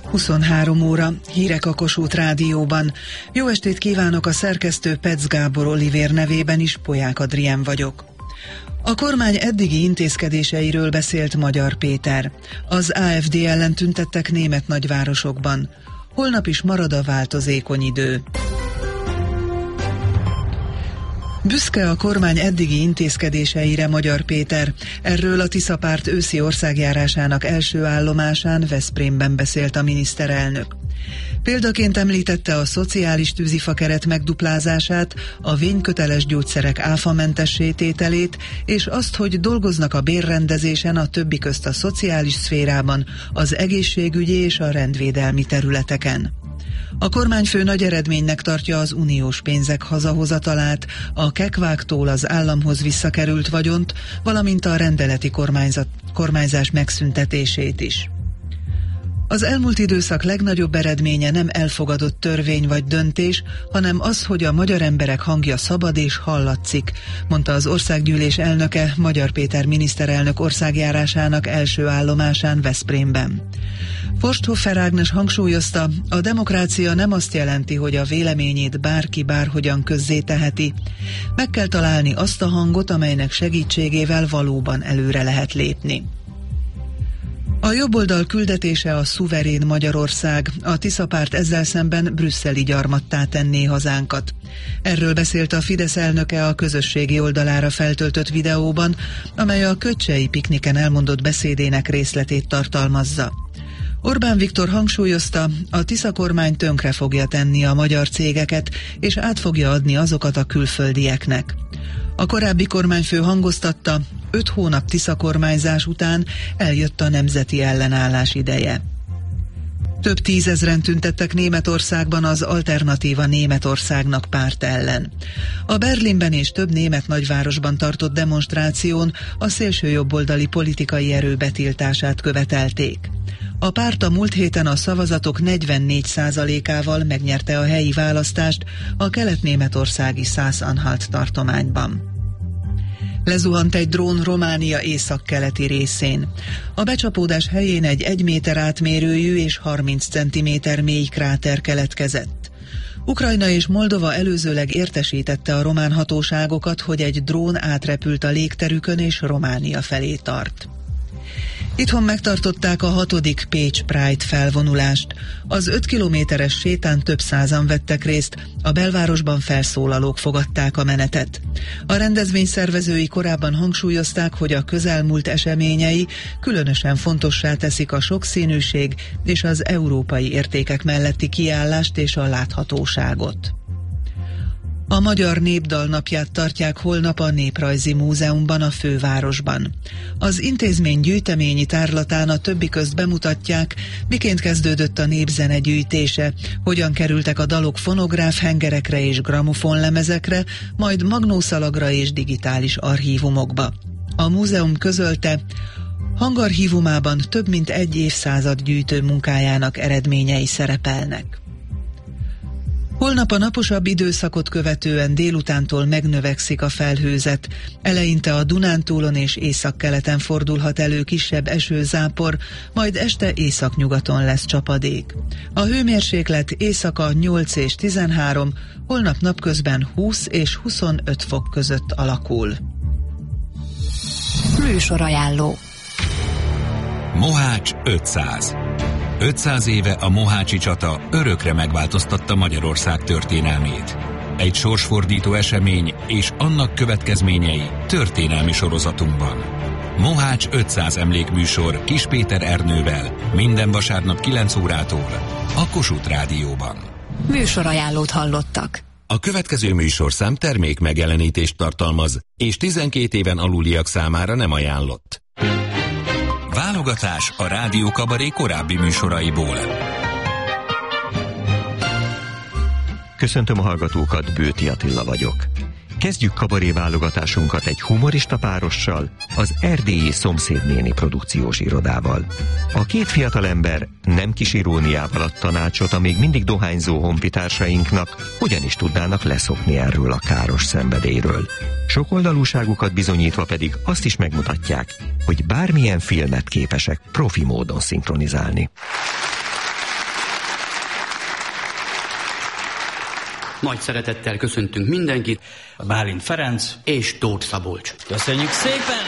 23 óra, hírek a Kossuth Rádióban. Jó estét kívánok, a szerkesztő Petz Gábor Olivér nevében is, Polyák Adrián vagyok. A kormány eddigi intézkedéseiről beszélt Magyar Péter. Az AfD ellen tüntettek német nagyvárosokban. Holnap is marad a változékony idő. Büszke a kormány eddigi intézkedéseire Magyar Péter. Erről a Tisza Párt őszi országjárásának első állomásán Veszprémben beszélt a miniszterelnök. Példaként említette a szociális tűzifakeret megduplázását, a vényköteles gyógyszerek áfamentessé tételét, és azt, hogy dolgoznak a bérrendezésen, a többi közt a szociális szférában, az egészségügyi és a rendvédelmi területeken. A kormányfő nagy eredménynek tartja az uniós pénzek hazahozatalát, a kekváktól az államhoz visszakerült vagyont, valamint a rendeleti kormányzás megszüntetését is. Az elmúlt időszak legnagyobb eredménye nem elfogadott törvény vagy döntés, hanem az, hogy a magyar emberek hangja szabad és hallatszik, mondta az országgyűlés elnöke Magyar Péter miniszterelnök országjárásának első állomásán Veszprémben. Forsthofer Ágnes hangsúlyozta, a demokrácia nem azt jelenti, hogy a véleményét bárki bárhogyan közzéteheti. Meg kell találni azt a hangot, amelynek segítségével valóban előre lehet lépni. A jobboldal küldetése a szuverén Magyarország, a Tisza Párt ezzel szemben brüsszeli gyarmattá tenné hazánkat. Erről beszélt a Fidesz elnöke a közösségi oldalára feltöltött videóban, amely a Kötcsei pikniken elmondott beszédének részletét tartalmazza. Orbán Viktor hangsúlyozta, a Tisza kormány tönkre fogja tenni a magyar cégeket, és át fogja adni azokat a külföldieknek. A korábbi kormányfő hangoztatta, 5 hónap Tisza kormányzás után eljött a nemzeti ellenállás ideje. Több tízezren tüntettek Németországban az Alternatíva Németországnak párt ellen. A Berlinben és több német nagyvárosban tartott demonstráción a szélsőjobboldali politikai erő betiltását követelték. A párt a múlt héten a szavazatok 44%-ával megnyerte a helyi választást a kelet-németországi Szász-Anhalt tartományban. Lezuhant egy drón Románia északkeleti részén. A becsapódás helyén egy 1 méter átmérőjű és 30 cm mély kráter keletkezett. Ukrajna és Moldova előzőleg értesítette a román hatóságokat, hogy egy drón átrepült a légterükön és Románia felé tart. Itthon megtartották a 6. Pécs Pride felvonulást. Az 5 kilométeres sétán több százan vettek részt, a belvárosban felszólalók fogadták a menetet. A rendezvény szervezői korábban hangsúlyozták, hogy a közelmúlt eseményei különösen fontossá teszik a sokszínűség és az európai értékek melletti kiállást és a láthatóságot. A Magyar Népdal napját tartják holnap a Néprajzi Múzeumban a fővárosban. Az intézmény gyűjteményi tárlatán a többi közt bemutatják, miként kezdődött a népzene gyűjtése, hogyan kerültek a dalok fonográf hengerekre és gramofonlemezekre, majd magnószalagra és digitális archívumokba. A múzeum közölte, hangarchívumában több mint 1 évszázad gyűjtő munkájának eredményei szerepelnek. Holnap a naposabb időszakot követően délutántól megnövekszik a felhőzet. Eleinte a Dunántúlon és északkeleten fordulhat elő kisebb esőzápor, majd este északnyugaton lesz csapadék. A hőmérséklet éjszaka 8 és 13, holnap napközben 20 és 25 fok között alakul. Műsorajánló. Mohács 500. 500 éve a mohácsi csata örökre megváltoztatta Magyarország történelmét. Egy sorsfordító esemény és annak következményei történelmi sorozatunkban. Mohács 500 emlékműsor Kis Péter Ernővel minden vasárnap 9 órától a Kossuth Rádióban. Műsorajánlót hallottak. A következő műsorszám termék megjelenítést tartalmaz, és 12 éven aluliak számára nem ajánlott. Válogatás a Rádió Kabaré korábbi műsoraiból. Köszöntöm a hallgatókat, Bőti Attila vagyok. Kezdjük kabaré válogatásunkat egy humorista párossal, az erdélyi Szomszédnéni produkciós irodával. A két fiatalember nem kis iróniával ad tanácsot a még mindig dohányzó honfitársainknak, hogyan is tudnának leszokni erről a káros szenvedélyről. Sokoldalúságukat bizonyítva pedig azt is megmutatják, hogy bármilyen filmet képesek profi módon szinkronizálni. Nagy szeretettel köszöntünk mindenkit. Bálint Ferenc és Tóth Szabolcs. Köszönjük szépen!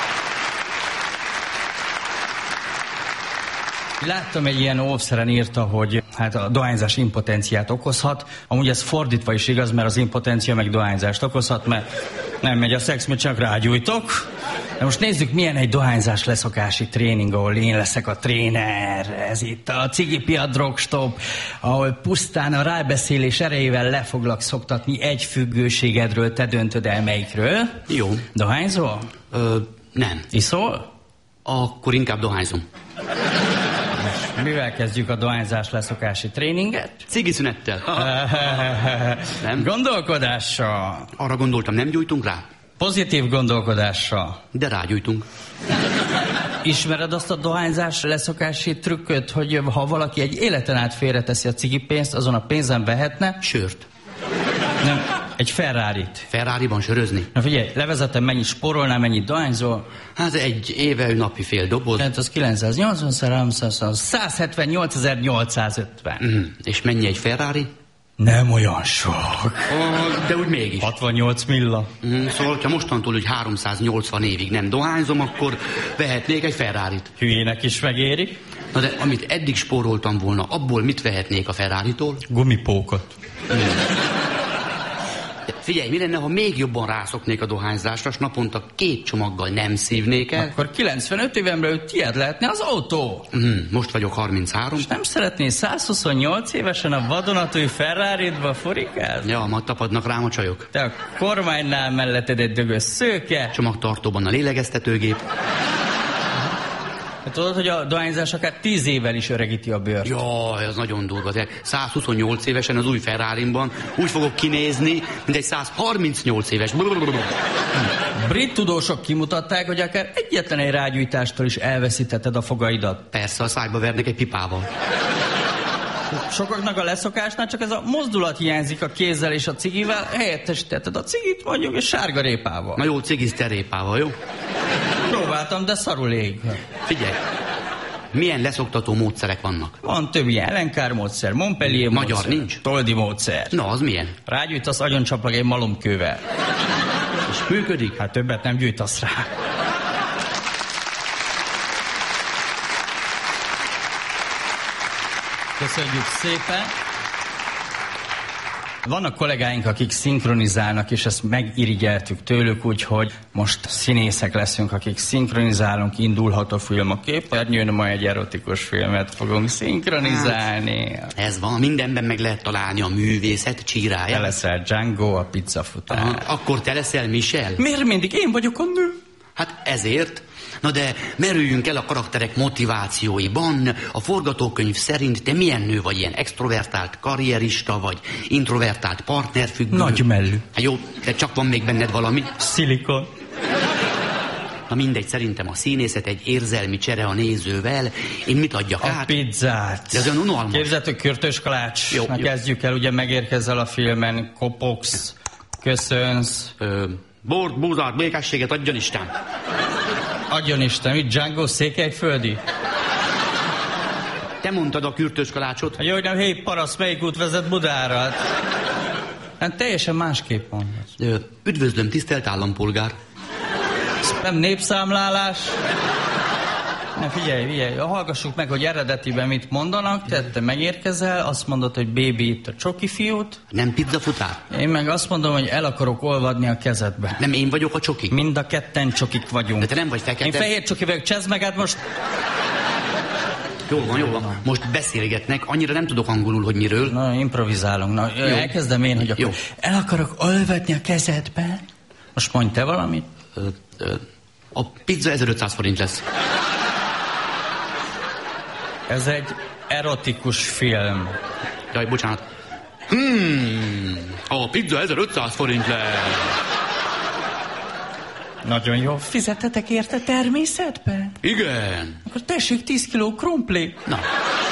Láttam, egy ilyen óvszeren írta, hogy hát a dohányzás impotenciát okozhat. Amúgy ez fordítva is igaz, mert az impotencia meg dohányzást okozhat, mert nem megy a szex, mert csak rágyújtok. De most nézzük, milyen egy dohányzás leszokási tréning, ahol én leszek a tréner. Ez itt a Cigipiac Drogstop, ahol pusztán a rábeszélés erejével le foglak szoktatni egy függőségedről, te döntöd el melyikről. Jó. Dohányzol? Nem. Iszol? Akkor inkább dohányzom. Mivel kezdjük a dohányzás leszokási tréninget? Cigiszünettel. Nem? Gondolkodással. Arra gondoltam, nem gyújtunk rá? Pozitív gondolkodással. De rágyújtunk. Ismered azt a dohányzás leszokási trükköt, hogy ha valaki egy életen át félreteszi a cigipénzt, azon a pénzen vehetne? Sört. Nem, egy Ferrarit. Ferrariban sörözni? Na figyelj, levezetem, mennyit spórolnál, mennyit dohányzol? Hát egy éve napi fél doboz. Tehát az 980-300-178.850. És mennyi egy Ferrari? Nem olyan sok. De úgy mégis. 68 milla. Szóval, ha mostantól úgy 380 évig nem dohányzom, akkor vehetnék egy Ferrarit. Hülyének is megéri. Na de amit eddig spóroltam volna, abból mit vehetnék a Ferraritól? Gumipókot. Figyelj, mi lenne, ha még jobban rászoknék a dohányzásra, s naponta 2 csomaggal nem szívnék el? Akkor 95 éven belül tiéd lehetne az autó. Most vagyok 33. És nem szeretnél 128 évesen a vadonatúj Ferraridba furikázni? Ja, ma tapadnak rám a csajok. Te a kormánynál melletted egy dögös szőke. Csomagtartóban a lélegeztetőgép. Hát tudod, hogy a dohányzás akár 10 évvel is öregíti a bőrt. Jaj, az nagyon durva. De 128 évesen az új Ferrarimban úgy fogok kinézni, mint egy 138 éves. Brit tudósok kimutatták, hogy akár egyetlen egy rágyújtástól is elveszítheted a fogaidat. Persze, a szájba vernek egy pipával. Sokaknak a leszokásnál csak ez a mozdulat hiányzik a kézzel és a cigivel, helyettesítetted a cigit mondjuk és sárga répával. Na jó, cigiz te répával, jó? Próbáltam, de szarul ég. Figyelj, milyen leszoktató módszerek vannak? Van több ilyen, Elenkár módszer, Montpellier magyar módszer, nincs? Toldi módszer. Na, az milyen? Rágyújtasz agyoncsaplag egy malomkővel. És működik? Hát többet nem gyújtasz rá. Köszönjük szépen! Vannak kollégáink, akik szinkronizálnak, és ezt megirigyeltük tőlük, úgyhogy most színészek leszünk, akik szinkronizálunk, indulhat a film a képernyőn, majd egy erotikus filmet fogunk szinkronizálni. Hát, ez van, mindenben meg lehet találni a művészet csíráját. Te leszel Django, a pizzafutár. Akkor te leszel Michel? Miért mindig én vagyok a nő? Hát ezért. Na de merüljünk el a karakterek motivációiban. A forgatókönyv szerint te milyen nő vagy, ilyen extrovertált karrierista, vagy introvertált partnerfüggő? Nagymellű. Hát jó, de csak van még benned valami? Szilikon. Na mindegy, szerintem a színészet egy érzelmi csere a nézővel. Én mit adjak át? A pizzát. De az olyan unalmas. Képzeljétek, Körtös Kalács. Jó, Na jó. kezdjük el, ugye megérkezel a filmen, kopogsz, köszönsz. Bort, búzát, békességet adjon Isten. Adjon Isten, itt Django Székelyföldi? Te mondtad a Kürtös Kalácsot? Jó, hogy nem, hé, parasz, melyik út vezet Budára? Hát teljesen másképp mondasz. Üdvözlöm, tisztelt állampolgár. Nem népszámlálás. Ne, figyelj, hallgassuk meg, hogy eredetiben mit mondanak, te megérkezel, azt mondod, hogy baby, itt a csoki fiút. Nem pizzafutár? Én meg azt mondom, hogy el akarok olvadni a kezedbe. Nem én vagyok a csoki? Mind a ketten csokik vagyunk. De te nem vagy fekete? Én fehér csoki vagyok, csezd meg, hát most... Jó van. Most beszélgetnek, annyira nem tudok angolul, hogy miről. Na, improvizálunk. Na, elkezdem én, hogy akkor el akarok olvadni a kezedbe. Most mondj te valamit. A pizza 1500 forint lesz. Ez egy erotikus film. Jaj, bocsánat. A pizza 1500 forint lesz. Nagyon jó. Fizettetek érte természetben? Igen. Akkor tessék 10 kiló krumpli. Na.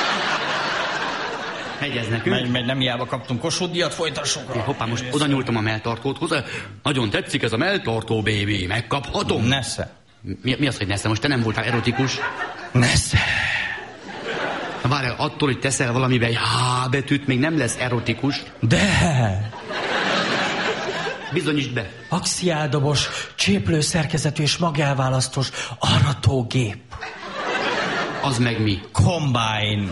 Megy ez nekünk? Megy, nem hiába kaptunk Kossuth díjat, folytassuk. Hoppá, most oda nyúltam a melltartóthoz. Nagyon tetszik ez a melltartó, baby. Megkaphatom? Nesze. Mi az, hogy nesze? Most te nem voltál erotikus? Nesze. Várj, attól, hogy teszel valamiben egy H betűt, még nem lesz erotikus. De! Bizonyítsd be. Axiáldobos, cséplő szerkezetű és magelválasztós aratógép. Az meg mi? Combine.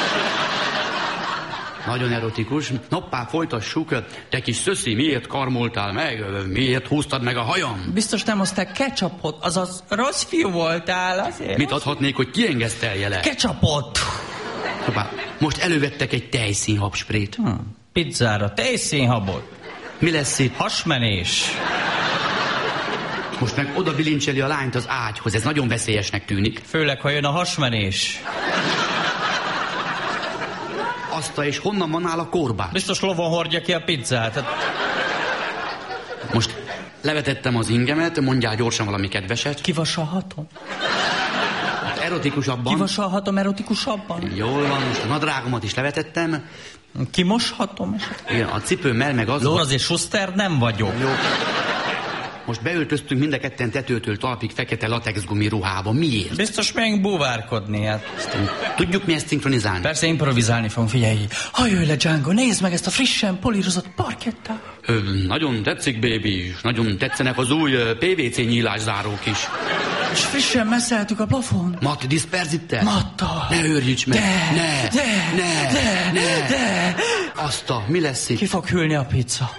Nagyon erotikus. Noppá, folytassuk. Te kis szöszi, miért karmoltál meg? Miért húztad meg a hajam? Biztos nem hozták ketchupot, azaz rossz fiú voltál azért. Mit adhatnék, hogy kiengesztelje le? Ketchupot! Noppá, most elővettek egy tejszínhabsprét. Pizzára, tejszínhabot. Mi lesz itt? Hasmenés. Most meg oda bilincseli a lányt az ágyhoz. Ez nagyon veszélyesnek tűnik. Főleg, ha jön a hasmenés. Azt és honnan van áll a korbács? Biztos lovon hordja ki a pizzát. Most levetettem az ingemet, mondjál gyorsan valami kedveset. Kivasalhatom? Erotikusabban. Kivasalhatom erotikusabban? Jól van, most a nadrágomat is levetettem. Kimoshatom esetleg? Igen, a cipőmmel meg az... Lóraz és Schuster nem vagyok. Jó. Most beöltöztünk mind a ketten tetőtől talpig fekete latexgumi ruhába. Miért? Biztos még búvárkodni, hát. Tudjuk mi ezt szinkronizálni? Persze improvizálni fogunk, figyelj. Hajolj le, Django, nézd meg ezt a frissen polírozott parkettát. Nagyon tetszik, baby. Nagyon tetszenek az új PVC nyílászárók is. És frissen messzeltük a plafon. Matt disperzittel? Mattal. Ne őrjíts meg. De. Azt a, mi lesz itt? Ki fog hűlni a pizza?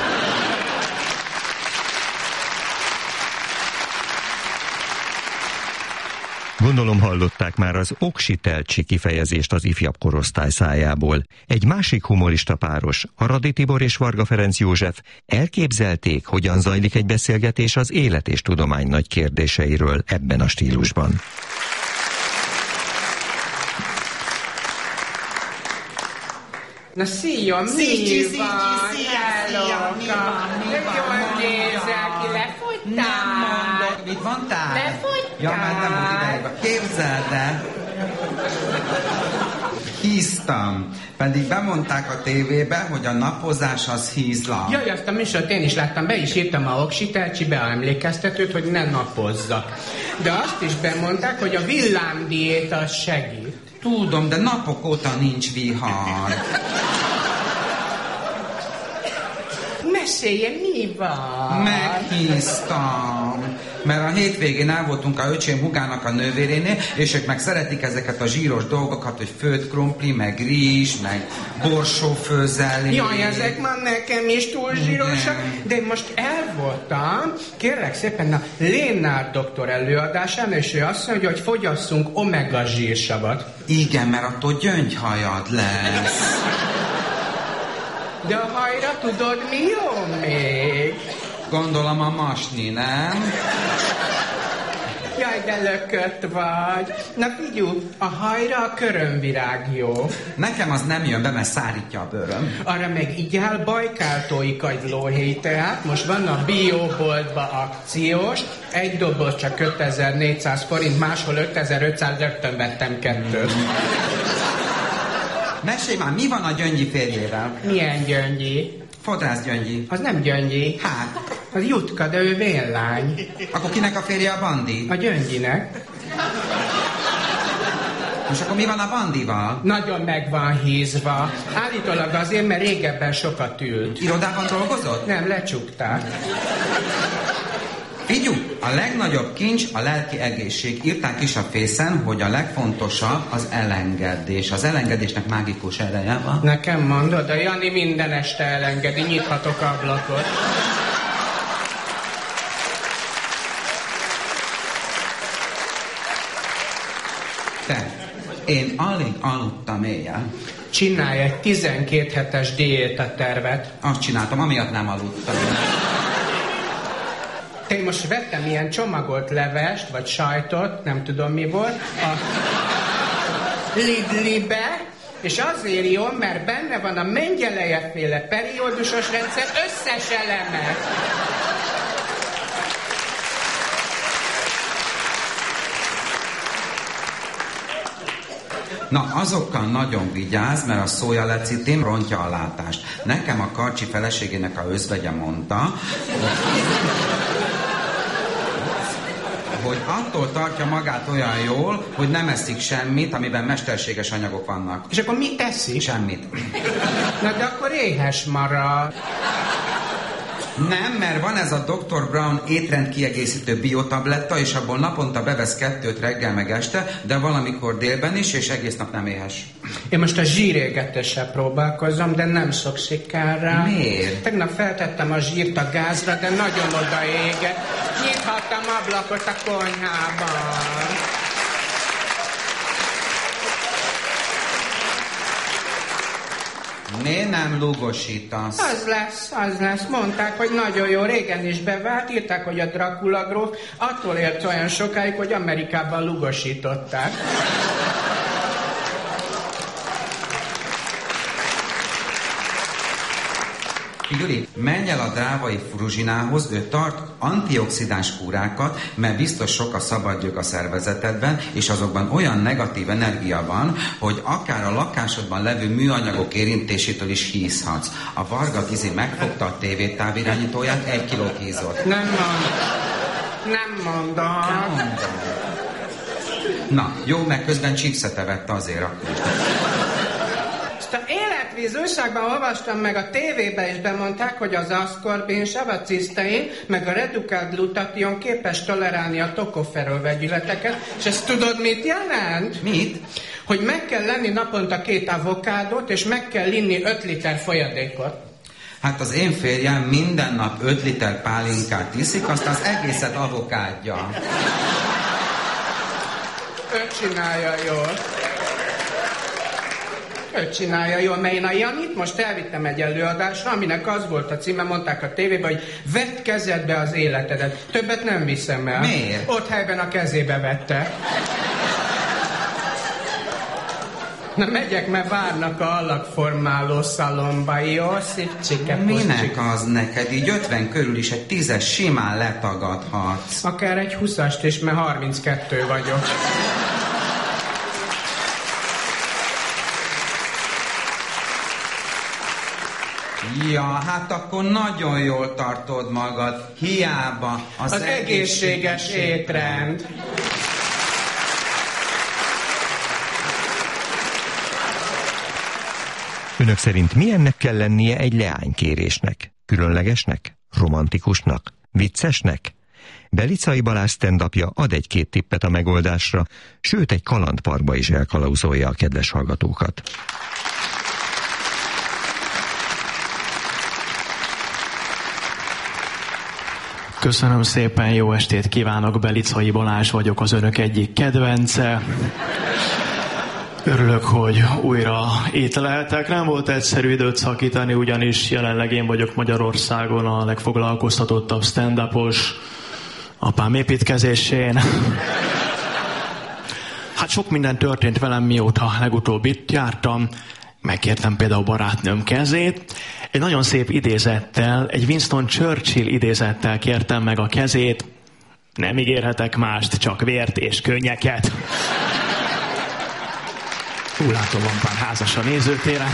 Gondolom hallották már az oksitelcsi kifejezést az ifjabb korosztály szájából. Egy másik humorista páros, Aradi Tibor és Varga Ferenc József elképzelték, hogyan zajlik egy beszélgetés az élet és tudomány nagy kérdéseiről ebben a stílusban. Na szia, mi van? Jól nézel ki, lefogytál? Nem mondok, mit mondtál? Lefogytál? Ja, már nem volt ideig. Képzeld el, híztam. Pedig bemondták a tévébe, hogy a napozás az hízla. Jaj, azt a műsort én is láttam, be is írtam a oksitelcsibe a emlékeztetőt, hogy ne napozzak. De azt is bemondták, hogy a villámdiét az segít. Tudom, de napok óta nincs vihar. Meséljen, mi van? Meghíztam. Mert a hétvégén el voltunk a öcsém hugának a nővérénél, és ők meg szeretik ezeket a zsíros dolgokat, hogy főtt krumpli, meg rizs, meg borsófőzelé. Jaj, ezek már nekem is túl zsírosak, de én most el voltam, kérlek szépen, a Lénár doktor előadásán, és ő azt mondja, hogy fogyasszunk omega zsírsavat. Igen, mert attól gyöngyhajad lesz. De a hajra tudod, mi jó még? Gondolom a masni, nem? Jaj, de lökött vagy. Na figyelj, a hajra a körömvirág jó. Nekem az nem jön be, mert szárítja a bőröm. Arra meg igyál bajkáltói kagylóhéj teát. Most van a bioboltba akciós. Egy doboz csak 5400 forint, máshol 5500, rögtön vettem 2. Mesélj már, mi van a Gyöngyi férjével? Milyen Gyöngyi? Fodrász Gyöngyi. Az nem Gyöngyi. Hát? Az Jutka, de ő vénlány. Akkor kinek a férje a Bandi? A Gyöngyinek. Most akkor mi van a Bandival? Nagyon meg van hízva. Állítólag azért, mert régebben sokat ült. Irodában dolgozott? Nem, lecsukták. Figyú, a legnagyobb kincs a lelki egészség. Írták is a fészen, hogy a legfontosabb az elengedés. Az elengedésnek mágikus ereje van. Nekem mondod, a Jani minden este elengedi, nyithatok ablakot. Te, én alig aludtam éjjel. Csinálj egy 12 hetes diétatervet. Azt csináltam, amiatt nem aludtam. Én most vettem ilyen csomagolt levest, vagy sajtot, nem tudom mi volt, a Lidlibe, és azért jó, mert benne van a Mengyelejev-féle periódusos rendszer összes eleme. Na, azokkal nagyon vigyázz, mert a szójalecitin rontja a látást. Nekem a Karcsi feleségének a özvegye mondta, hogy attól tartja magát olyan jól, hogy nem eszik semmit, amiben mesterséges anyagok vannak. És akkor mit eszik? Semmit. Na de akkor éhes marad. Nem, mert van ez a Dr. Brown étrendkiegészítő biotabletta, és abból naponta bevesz 2 reggel meg este, de valamikor délben is, és egész nap nem éhes. Én most a zsírégetéssel próbálkozom, de nem sok sikerrel. Miért? Tegnap feltettem a zsírt a gázra, de nagyon odaégett. Nyithattam ablakot a konyhában. Miért nem lugosítasz? Az lesz. Mondták, hogy nagyon jó, régen is bevált, írták, hogy a Dracula gróf attól élt olyan sokáig, hogy Amerikában lugosították. Gyuri, menj el a Drávai Fruzsinához, ő tart antioxidáns kúrákat, mert biztos sok a szabadgyök a szervezetedben, és azokban olyan negatív energia van, hogy akár a lakásodban levő műanyagok érintésétől is hízhatsz. A Varga Gizi megfogta a tévé távirányítóját, 1 kiló hízott. Nem mondom. Na, jó, meg közben chipset evette azért akkor is. A Életvíz újságban olvastam, meg a tévében is bemondták, hogy az aszkorbinsav, a cisztein, meg a redukált glutation képes tolerálni a tokoferol vegyületeket, és ezt tudod, mit jelent? Mit? Hogy meg kell lenni naponta 2 avokádót, és meg kell inni 5 liter folyadékot. Hát az én férjem minden nap 5 liter pálinkát iszik, aztán az egészet avokádja. Ő csinálja jól. Ő csinálja jól, mert én a Janit most elvittem egy előadásra, aminek az volt a címe, mondták a tévében, hogy vedd kezedbe az életedet. Többet nem viszem el. Miért? Ott helyben a kezébe vette. Na megyek, mert várnak a alakformáló szalomba. Jó, szép csike. Minek az neked? Így 50 körül is egy 10-es simán letagadhatsz. Akár egy 20-ast is, mert 32 vagyok. Ja, hát akkor nagyon jól tartod magad. Hiába az egészséges étrend. Önök szerint milyennek kell lennie egy leánykérésnek? Különlegesnek? Romantikusnak? Viccesnek? Belicai Balázs stand-upja ad 1-2 tippet a megoldásra, sőt egy kalandparkba is elkalauzolja a kedves hallgatókat. Köszönöm szépen, jó estét kívánok, Belicai Balázs vagyok, az önök egyik kedvence. Örülök, hogy újra itt lehetek. Nem volt egyszerű időt szakítani, ugyanis jelenleg én vagyok Magyarországon a legfoglalkoztatottabb stand-upos apám építkezésén. Hát sok minden történt velem, mióta legutóbb itt jártam. Megkértem például barátnőm kezét. Egy nagyon szép idézettel, egy Winston Churchill idézettel kértem meg a kezét. Nem ígérhetek mást, csak vért és könnyeket. Úgy látom, van pár házas a nézőtéren.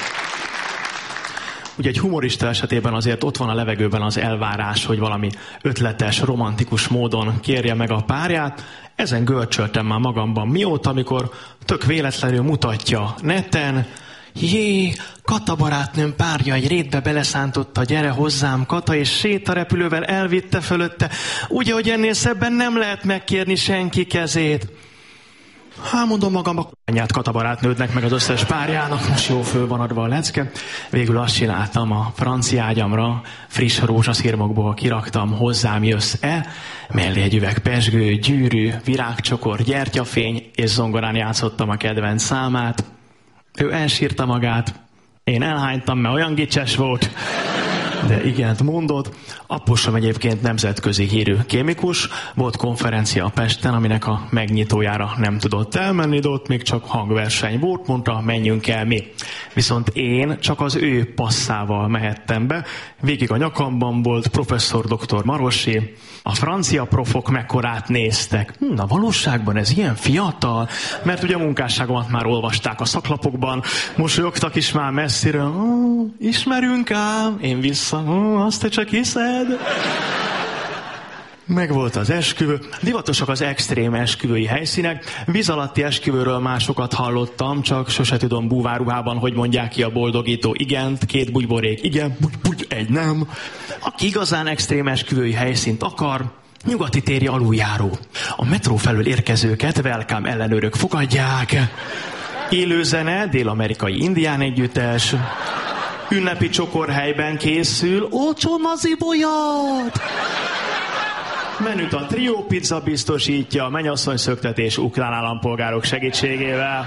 Ugye egy humorista esetében azért ott van a levegőben az elvárás, hogy valami ötletes, romantikus módon kérje meg a párját. Ezen görcsöltem már magamban mióta, amikor tök véletlenül mutatja neten, jé, Kata barátnőm párja egy rétbe beleszántotta, gyere hozzám, Kata, és sétarepülővel elvitte fölötte. Ugye, hogy ennél szebben nem lehet megkérni senki kezét. Hát mondom magamban, anyát Kata barátnődnek, meg az összes párjának, most jó föl van adva a lecke. Végül azt csináltam, a francia ágyamra friss rózsaszirmokból kiraktam, hozzám jössz-e, mellé egy üveg pezsgő, gyűrű, virágcsokor, gyertyafény, és zongorán játszottam a kedvenc számát. Ő elsírta magát, én elhánytam, mert olyan gicses volt, de igent mondott. Apósom egyébként nemzetközi hírű kémikus, volt konferencia a Pesten, aminek a megnyitójára nem tudott elmenni, de ott még csak hangverseny volt, mondta, menjünk el mi. Viszont én csak az ő passzával mehettem be, végig a nyakamban volt professzor dr. Marosi, a francia profok mekkorát néztek. Na valóságban ez ilyen fiatal? Mert ugye a munkásságomat már olvasták a szaklapokban, mosolyogtak is már messziről, ismerünk ám, én vissza, azt te csak hiszed? Megvolt az esküvő, divatosak az extrém esküvői helyszínek, víz alatti esküvőről másokat hallottam, csak sose tudom búváruhában, hogy mondják ki a boldogító igent, 2 bugyborék igen, bugy, egy nem. Aki igazán extrém esküvői helyszínt akar, nyugati téri aluljáró. A metró felől érkezőket welcome ellenőrök fogadják. Élő zene, dél-amerikai indián együttes. Ünnepi csokorhelyben készül, olcsó nazibolyat! Menüt a Trio Pizza biztosítja, mennyasszony szöktetés ukrán állampolgárok segítségével.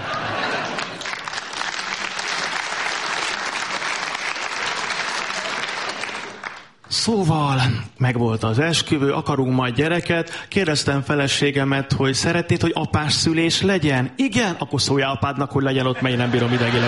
Szóval, megvolt az esküvő, akarunk majd gyereket, kérdeztem feleségemet, hogy szeretnéd, hogy apás szülés legyen? Igen, akkor szóljál apádnak, hogy legyen ott, mert én nem bírom idegileg.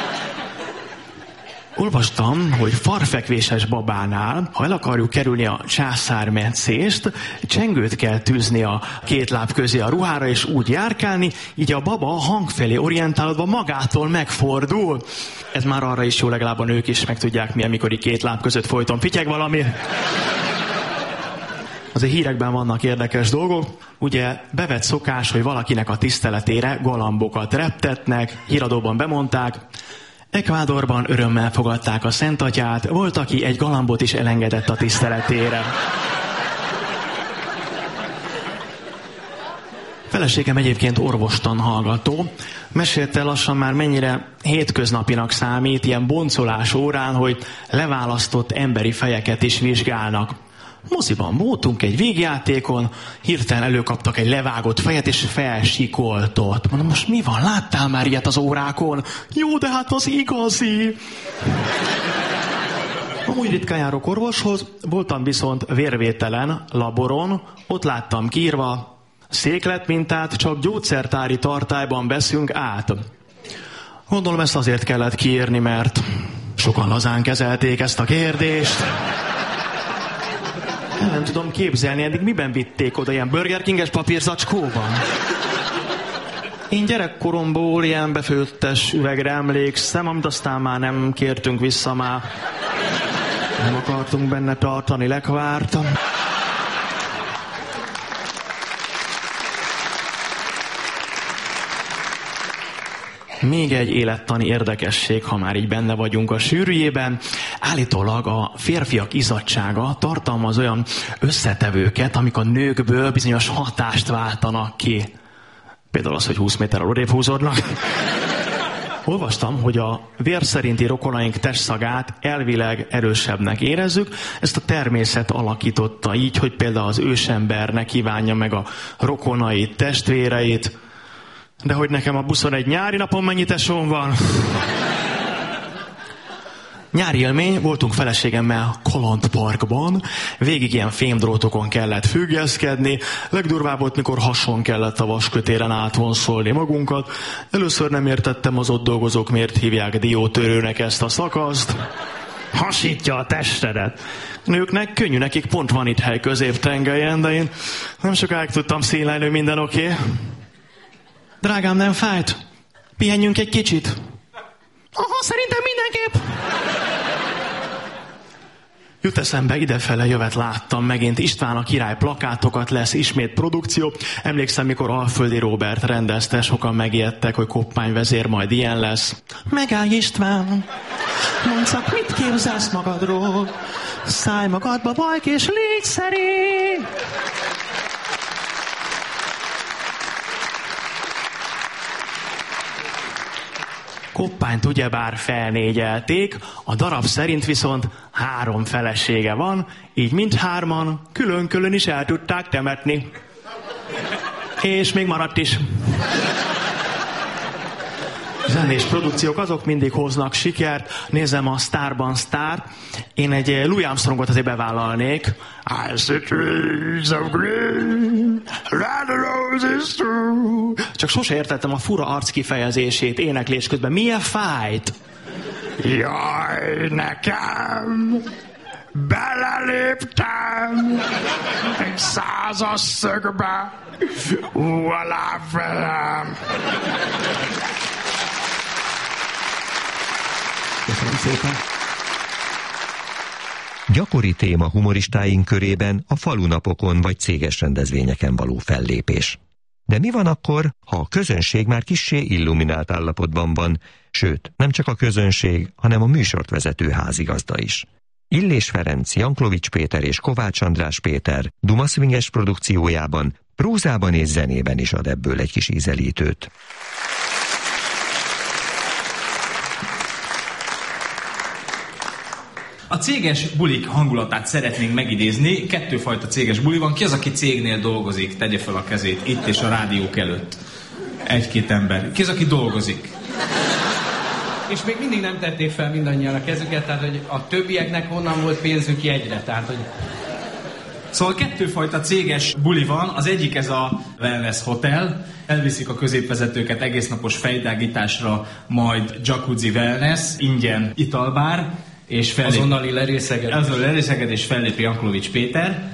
Olvastam, hogy farfekvéses babánál, ha el akarjuk kerülni a császármetszést, csengőt kell tűzni a 2 láb közé a ruhára, és úgy járkálni, így a baba a hang felé orientálódva magától megfordul. Ez már arra is jó, legalább a nők is meg tudják mi, amikor így 2 láb között folyton fityeg valami. Azért hírekben vannak érdekes dolgok. Ugye bevett szokás, hogy valakinek a tiszteletére galambokat reptetnek, híradóban bemondták. Ekvádorban örömmel fogadták a Szent Atyát, volt, aki egy galambot is elengedett a tiszteletére. Feleségem egyébként orvostan hallgató, mesélte lassan már mennyire hétköznapinak számít ilyen boncolás órán, hogy leválasztott emberi fejeket is vizsgálnak. Moziban voltunk egy végjátékon, hirtelen előkaptak egy levágott fejet, és felsikoltott. Mondom, most mi van? Láttál már ilyet az órákon? Jó, de hát az igazi. Amúgy ritkán járok orvoshoz, voltam viszont vérvételen, laboron, ott láttam kiírva, székletmintát csak gyógyszertári tartályban veszünk át. Gondolom, ezt azért kellett kiírni, mert sokan lazán kezelték ezt a kérdést. Nem tudom képzelni, eddig miben vitték oda, ilyen Burger King-es papírzacskóban? Én gyerekkoromból ilyen befőttes üvegre emlékszem, amit aztán már nem kértünk vissza, már nem akartunk benne tartani, lekvártam. Még egy élettani érdekesség, ha már így benne vagyunk a sűrűjében. Állítólag a férfiak izzadtsága tartalmaz olyan összetevőket, amik a nőkből bizonyos hatást váltanak ki. Például az, hogy 20 méterrel odébb húzódnak. Olvastam, hogy a vér szerinti rokonaink testszagát elvileg erősebbnek érezzük. Ezt a természet alakította így, hogy például az ősember ne kívánja meg a rokonait, testvéreit. De hogy nekem a 21 nyári napon mennyi tesóm van? Nyári élmény, voltunk feleségemmel Kalandparkban, végig ilyen fémdrótokon kellett függeszkedni, legdurvább volt, mikor hason kellett a vaskötéren átvonszolni magunkat. Először nem értettem, az ott dolgozók miért hívják diótörőnek ezt a szakaszt. Hasítja a testedet. Nőknek könnyű, nekik pont van itt hely középtengelyen, de én nem sokáig tudtam színlelni, minden oké. Drágám, nem fájt? Pihenjünk egy kicsit? Aha, szerintem mindenképp. Jut eszembe, idefele jövet láttam megint István a király plakátokat, lesz ismét produkció. Emlékszem, mikor Alföldi Róbert rendezte, sokan megijedtek, hogy Koppányvezér majd ilyen lesz. Megállj István, mondd csak, mit képzelsz magadról? Szállj magadba, bajk, és légy szerény! Koppányt ugyebár felnégyelték, a darab szerint viszont 3 felesége van, így mindhárman külön-külön is el tudták temetni. És még maradt is. Zenés produkciók, azok mindig hoznak sikert. Nézem a Sztárban Sztár. Én egy Louis Armstrongot azért bevállalnék. I see trees of green, and the roses true. Csak sose értettem a fura arc kifejezését éneklés közben. Milyen fájt? Jaj, nekem beleléptem egy 100-as szögbe, alá velem. Köszönöm szépen. Gyakori téma humoristáink körében a falunapokon vagy céges rendezvényeken való fellépés. De mi van akkor, ha a közönség már kissé illuminált állapotban van, sőt, nem csak a közönség, hanem a műsort vezető házigazda is. Illés Ferenc, Janklovics Péter és Kovács András Péter Duma Swinges produkciójában, prózában és zenében is ad ebből egy kis ízelítőt. A céges bulik hangulatát szeretnénk megidézni. Kettőfajta céges buli van. Ki az, aki cégnél dolgozik? Tegye fel a kezét itt és a rádiók előtt. Egy-két ember. Ki az, aki dolgozik? És még mindig nem tették fel mindannyian a kezüket, tehát hogy a többieknek honnan volt pénzük jegyre, tehát hogy... Szóval kettőfajta céges buli van, az egyik ez a Wellness Hotel, elviszik a középvezetőket egésznapos fejtágításra, majd jacuzzi wellness, ingyen italbár, és azonnali lerészeged, és fellépi Janklovics Péter.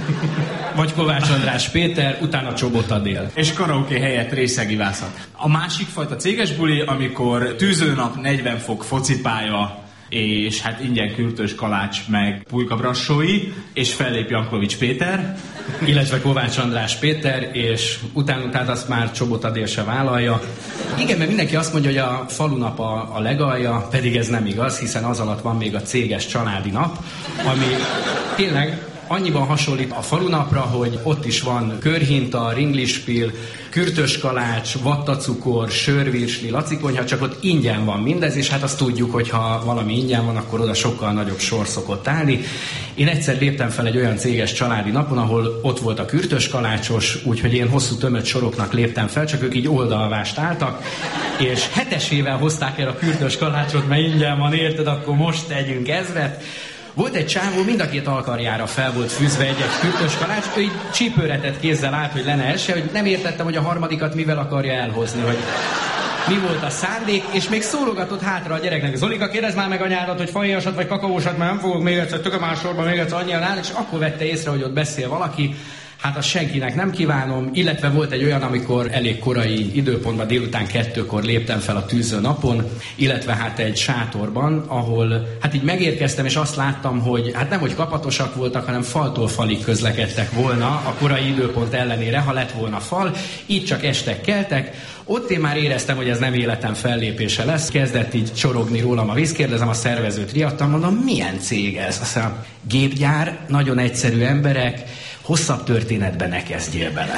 Vagy Kovács András Péter, utána Csobot Adél. És karaoke helyett részegi vászat. A másik fajta céges buli, amikor tűzőnap, 40 fok focipálya, és hát ingyen kürtös kalács, meg pulyka brassói, és fellép Janklovics Péter. Illetve Kovács András Péter, és utána azt már Csobot Adél se vállalja. Igen, mert mindenki azt mondja, hogy a falunap a legalja, pedig ez nem igaz, hiszen az alatt van még a céges családi nap, ami tényleg annyiban hasonlít a falunapra, hogy ott is van körhinta, ringlispil, kürtös kalács, vattacukor, sörvirsli, lacikonyha, csak ott ingyen van mindez, és hát azt tudjuk, hogy ha valami ingyen van, akkor oda sokkal nagyobb sor szokott állni. Én egyszer léptem fel egy olyan céges családi napon, ahol ott volt a kürtös kalácsos, úgyhogy én hosszú tömött soroknak léptem fel, csak ők így oldalvást álltak, és 7-esével hozták el a kürtös kalácsot, mert ingyen van, érted, akkor most tegyünk ezret. Volt egy csávó, mind a két alkarjára fel volt fűzve egy kürtös kalács, ő így csípőretett kézzel állt, hogy le ne esse, hogy nem értettem, hogy a harmadikat mivel akarja elhozni, hogy mi volt a szándék, és még szólogatott hátra a gyereknek. Zolika, kérdezd már meg anyádat, hogy fahéjasat vagy kakaósat, mert nem fogok még egyszer tökömás sorban, még egyszer annyira áll, és akkor vette észre, hogy ott beszél valaki. Hát azt senkinek nem kívánom, illetve volt egy olyan, amikor elég korai időpontban, délután 2-kor léptem fel a tűző napon, illetve hát egy sátorban, ahol hát így megérkeztem, és azt láttam, hogy hát nem, hogy kapatosak voltak, hanem faltól falig közlekedtek volna a korai időpont ellenére, ha lett volna fal, így csak estek, keltek. Ott én már éreztem, hogy ez nem életem fellépése lesz. Kezdett így csorogni rólam a víz, kérdezem a szervezőt, riadtam, mondom, milyen cég ez? Aztán gépgyár, nagyon egyszerű emberek, hosszabb történetben ne kezdjél bele.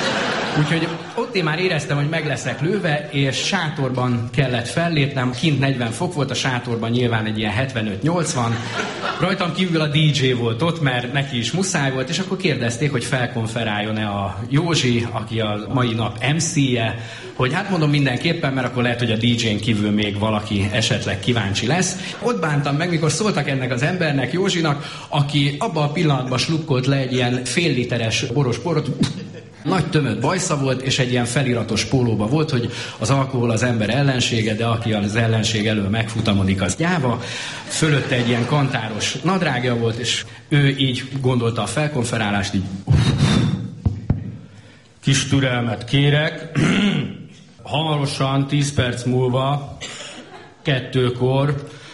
Úgyhogy ott én már éreztem, hogy meg leszek lőve, és sátorban kellett fellépnem. Kint 40 fok volt, a sátorban nyilván egy ilyen 75-80. Rajtam kívül a DJ volt ott, mert neki is muszáj volt, és akkor kérdezték, hogy felkonferáljon-e a Józsi, aki a mai nap MC-je, hogy hát mondom mindenképpen, mert akkor lehet, hogy a DJ-n kívül még valaki esetleg kíváncsi lesz. Ott bántam meg, mikor szóltak ennek az embernek, Józsinak, aki abban a pillanatban slukkolt le egy ilyen fél literes boros porot, nagy tömött bajsza volt, és egy ilyen feliratos pólóba volt, hogy az alkohol az ember ellensége, de aki az ellenség elől megfutamodik, az gyáva. Fölötte egy ilyen kantáros nadrágja volt, és ő így gondolta a felkonferálást, így kis türelmet kérek, hamarosan 10 perc múlva 2-kor